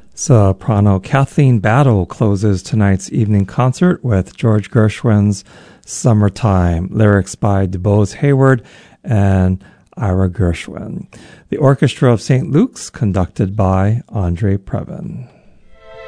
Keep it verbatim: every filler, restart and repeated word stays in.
Soprano Kathleen Battle closes tonight's evening concert with George Gershwin's Summertime, lyrics by DuBose Hayward and Ira Gershwin. The Orchestra of Saint Luke's, conducted by Andre Previn.